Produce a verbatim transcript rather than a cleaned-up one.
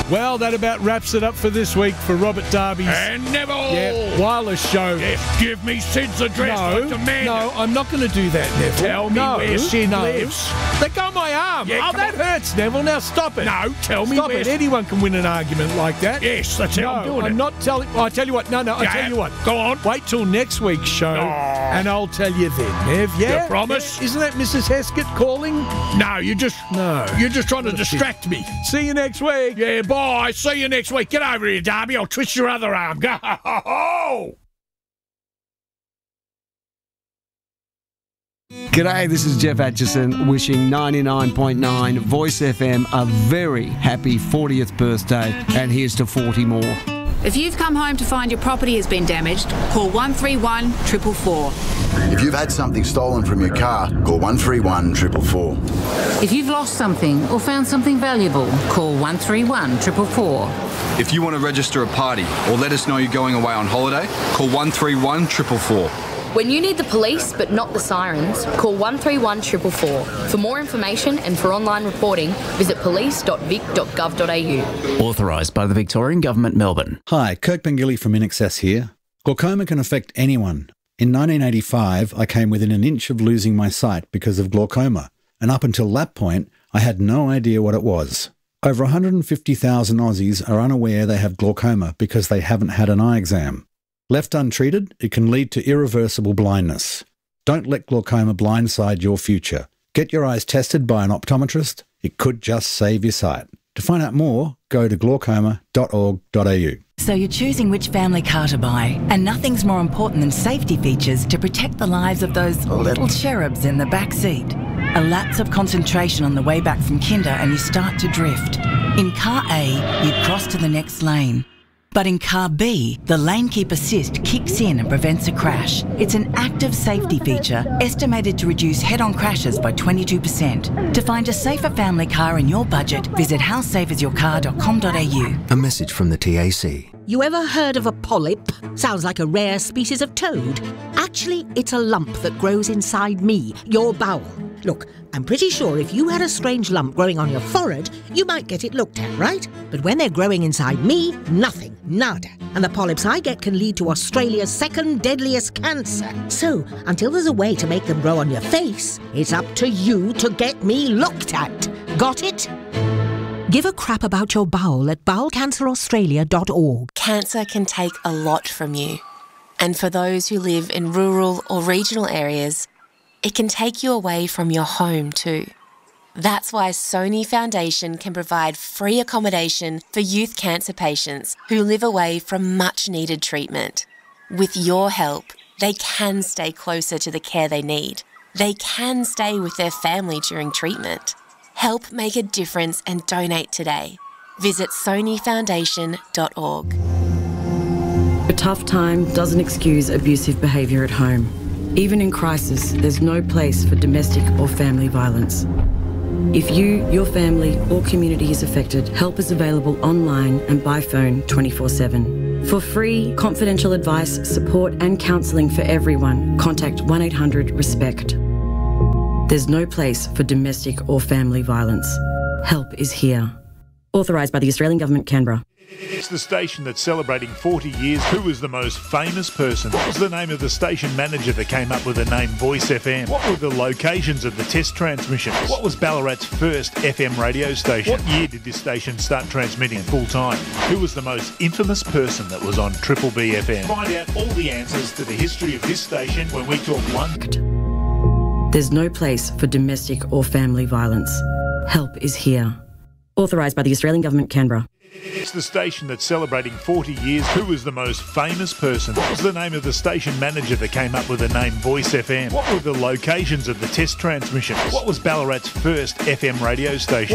Well, that about wraps it up for this week for Robert Darby's And Neville! yeah, wireless show. Yes, give me Sid's address. No, I demand no, it. I'm not going to do that, Neville. Tell me no, where Sid no. lives. They got my arm. Yeah, oh, come that on. hurts, Neville. Now stop it. No, tell me Stop where... it. Anyone can win an argument like that. Yes, that's how no, I'm doing I'm it. not telling... Oh, I tell you what. No, no, I Yeah, tell you what. Go on. Wait till next week's show, Oh. and I'll tell you then, Nev. Yeah? You promise? Yeah. Isn't that Missus Heskett calling? No, you just... No. You're just trying to What a distract me. See you next week. Yeah, bye. See you next week. Get over here, Darby. I'll twist your other arm. Go. G'day, this is Jeff Atchison wishing ninety-nine point nine Voice F M a very happy fortieth birthday, and here's to forty more. If you've come home to find your property has been damaged, call one three one, four four four. If you've had something stolen from your car, call one three one, four four four. If you've lost something or found something valuable, call one three one, four four four. If you want to register a party or let us know you're going away on holiday, call one three one, four four four. When you need the police but not the sirens, call one three one, four four four. For more information and for online reporting, visit police dot vic dot gov dot a u. Authorised by the Victorian Government, Melbourne. Hi, Kirk Pengilly from InAccess here. Glaucoma can affect anyone. In nineteen eighty-five, I came within an inch of losing my sight because of glaucoma, and up until that point, I had no idea what it was. Over one hundred fifty thousand Aussies are unaware they have glaucoma because they haven't had an eye exam. Left untreated, it can lead to irreversible blindness. Don't let glaucoma blindside your future. Get your eyes tested by an optometrist. It could just save your sight. To find out more, go to glaucoma dot org dot a u. So you're choosing which family car to buy, and nothing's more important than safety features to protect the lives of those little cherubs in the back seat. A lapse of concentration on the way back from kinder and you start to drift. In car A, you cross to the next lane. But in car B, the Lane Keep Assist kicks in and prevents a crash. It's an active safety feature estimated to reduce head-on crashes by twenty-two percent. To find a safer family car in your budget, visit how safe is your car dot com dot a u. A message from the T A C. You ever heard of a polyp? Sounds like a rare species of toad. Actually, it's a lump that grows inside me, your bowel. Look, I'm pretty sure if you had a strange lump growing on your forehead, you might get it looked at, right? But when they're growing inside me, nothing, nada. And the polyps I get can lead to Australia's second deadliest cancer. So, until there's a way to make them grow on your face, it's up to you to get me looked at. Got it? Give a crap about your bowel at bowel cancer australia dot org. Cancer can take a lot from you. And for those who live in rural or regional areas, it can take you away from your home too. That's why Sony Foundation can provide free accommodation for youth cancer patients who live away from much needed treatment. With your help, they can stay closer to the care they need. They can stay with their family during treatment. Help make a difference and donate today. Visit sony foundation dot org. A tough time doesn't excuse abusive behaviour at home. Even in crisis, there's no place for domestic or family violence. If you, your family or community is affected, help is available online and by phone twenty-four seven. For free, confidential advice, support and counselling for everyone, contact one eight hundred RESPECT. There's no place for domestic or family violence. Help is here. Authorised by the Australian Government, Canberra. It's the station that's celebrating forty years. Who was the most famous person? What was the name of the station manager that came up with the name Voice F M? What were the locations of the test transmissions? What was Ballarat's first F M radio station? What year did this station start transmitting full time? Who was the most infamous person that was on Triple B F M? Find out all the answers to the history of this station when we talk one. There's no place for domestic or family violence. Help is here. Authorised by the Australian Government, Canberra. It's the station that's celebrating forty years. Who was the most famous person? What was the name of the station manager that came up with the name Voice F M? What were the locations of the test transmissions? What was Ballarat's first F M radio station?